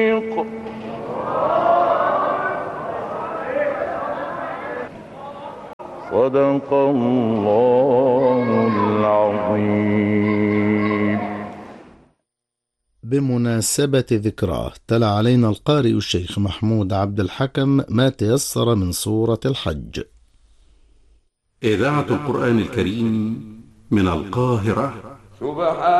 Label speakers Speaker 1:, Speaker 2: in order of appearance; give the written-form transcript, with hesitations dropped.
Speaker 1: صدق الله العظيم.
Speaker 2: بمناسبة ذكراه تلا علينا القارئ الشيخ محمود عبد الحكم ما تيسر من سورة الحج.
Speaker 3: إذاعة القرآن الكريم من القاهرة.
Speaker 4: سبحان